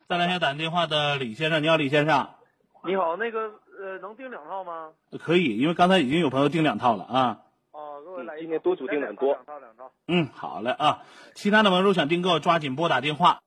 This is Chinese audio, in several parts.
再来先打电话的李先生，你好，李先生。 你好，能订2套吗？ 可以，因为刚才已经有朋友订2套了啊。 哦，给我来今天多组订很多。 2套。 好嘞啊。其他的朋友想订购，抓紧拨打电话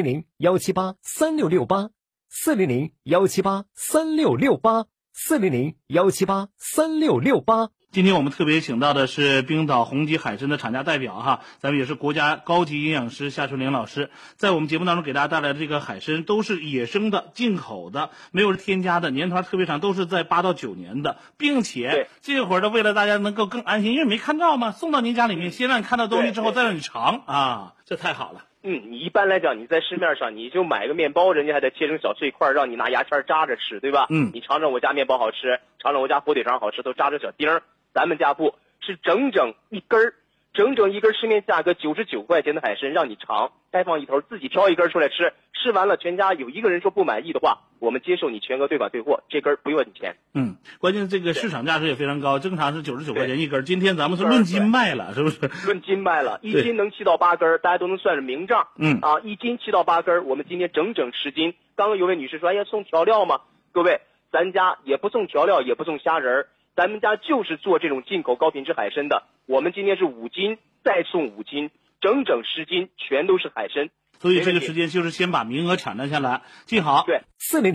400-178-3668，400-178-3668，400-178-3668。 今天我们特别请到的是冰岛红极海参的厂家代表哈，咱们也是国家高级营养师夏春玲老师，在我们节目当中给大家带来的这个海参都是野生的、进口的，没有添加的，年头特别长，都是在8到9年的，并且这会儿呢，为了大家能够更安心，因为没看到嘛，送到您家里面，先让你看到东西之后再让你尝啊，这太好了。 你一般来讲，你在市面上你就买个面包，人家还得切成小碎块，让你拿牙签扎着吃，对吧？你尝尝我家面包好吃，尝尝我家火腿肠好吃，都扎着小丁儿。咱们家不是整整一根市面价格99块钱的海参让你尝，开放一头，自己挑一根出来吃，吃完了全家有一个人说不满意的话，我们接受你全额对款退货，这根不用你钱。 关键这个市场价值也非常高，正常是99块钱一根，今天咱们是论斤卖了，是不是？ 论斤卖了，一斤能7到8根，大家都能算是明账。一斤7到8根，我们今天整整10斤。刚刚有位女士说，哎呀，送调料吗？各位，咱家也不送调料，也不送虾仁，咱们家就是做这种进口高品质海参的。我们今天是5斤，再送5斤，整整10斤，全都是海参。 所以这个时间就是先把名额抢占下来，记好。 对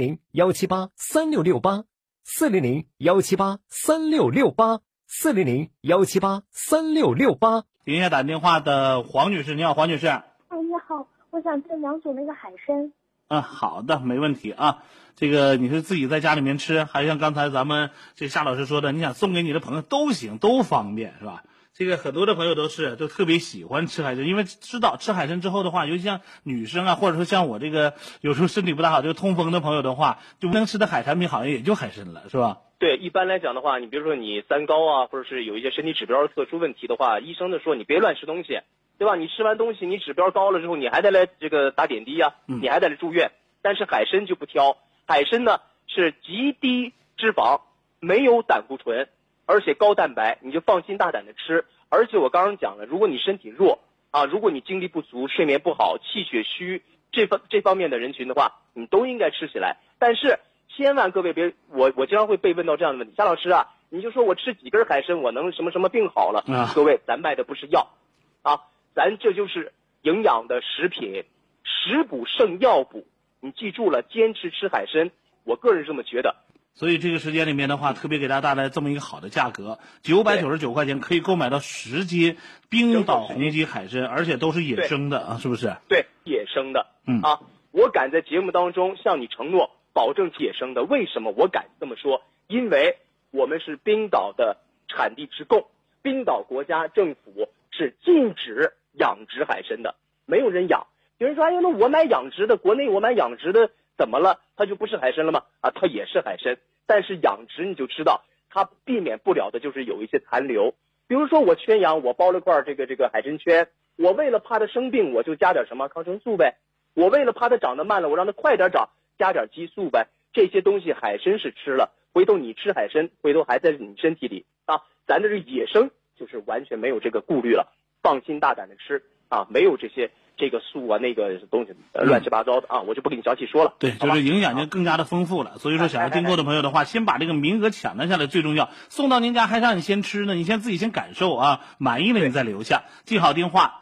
，400-178-3668，400-178-3668，400-178-3668。 停一下打电话的黄女士，你好，黄女士。 你好，我想订2组那个海参。 好的，没问题啊。这个你是自己在家里面吃，还像刚才咱们这夏老师说的，你想送给你的朋友都行，都方便，是吧？这个很多的朋友都特别喜欢吃海参，因为知道吃海参之后的话，尤其像女生啊，或者说像我这个有时候身体不大好，这个痛风的朋友的话，就能吃的海产品好像也就海参了，是吧？ 对，一般来讲的话，你比如说你三高啊，或者是有一些身体指标特殊问题的话，医生就说你别乱吃东西，对吧？你吃完东西，你指标高了之后，你还得来这个打点滴啊，你还得来住院。但是海参就不挑，海参呢是极低脂肪，没有胆固醇，而且高蛋白，你就放心大胆的吃。而且我刚刚讲了，如果你身体弱啊，如果你精力不足、睡眠不好、气血虚这方面的人群的话，你都应该吃起来。但是千万各位别，我经常会被问到这样的问题，夏老师啊，你就说我吃几根海参我能什么病好了？各位，咱卖的不是药啊，咱这就是营养的食品，食补胜药补。你记住了，坚持吃海参，我个人这么觉得。 所以这个时间里面的话，特别给大家带来这么一个好的价格，999块钱可以购买到10斤冰岛红极海参，而且都是野生的啊，是不是？ 对，野生的。我敢在节目当中向你承诺，保证野生的。为什么我敢这么说？因为我们是冰岛的产地直供，冰岛国家政府是禁止养殖海参的，没有人养。有人说，哎呀，那我买养殖的，国内我买养殖的怎么了？它就不是海参了吗？它也是海参，但是养殖你就知道，它避免不了的就是有一些残留。比如说我圈养，我包了罐这个海参圈，我为了怕它生病，我就加点什么抗生素呗。我为了怕它长得慢了，我让它快点长，加点激素呗。这些东西海参是吃了，回头你吃海参，回头还在你身体里啊。咱这是野生，就是完全没有这个顾虑了，放心大胆的吃啊，没有这个素啊那个东西乱七八糟的啊，我就不给你详细说了。 对，就是营养就更加的丰富了。所以说想要订购的朋友的话，先把这个名额抢了下来最重要，送到您家还让你先吃呢，你先自己先感受啊，满意了你再留下。记好电话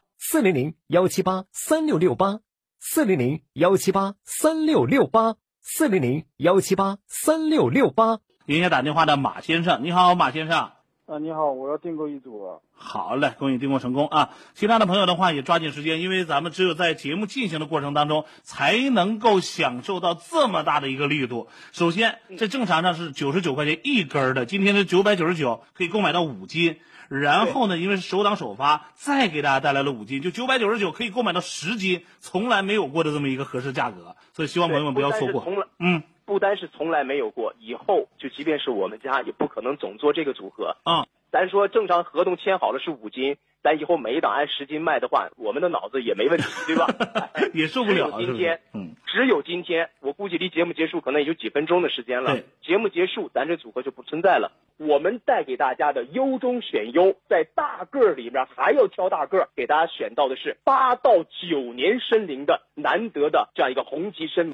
400-178-3668，400-178-3668，400-178-3668。 您先打电话的马先生，你好，马先生。 你好，我要订购1组。 好嘞，恭喜订购成功啊！其他的朋友的话也抓紧时间，因为咱们只有在节目进行的过程当中，才能够享受到这么大的一个力度。首先，这正常上是99块钱一根的，今天是999，可以购买到5斤。然后呢，因为是首档首发，再给大家带来了5斤，就999可以购买到10斤，从来没有过的这么一个合适价格。所以希望朋友们不要错过。 不单是从来没有过，以后就即便是我们家也不可能总做这个组合。咱说正常合同签好了是5斤，咱以后每一档按10斤卖的话，我们的脑子也没问题，对吧？ 也受不了。 只有今天，我估计离节目结束可能也就几分钟的时间了。节目结束，咱这组合就不存在了。我们带给大家的优中选优，在大个里面还要挑大个，给大家选到的是8到9年参龄的难得的这样一个红极参。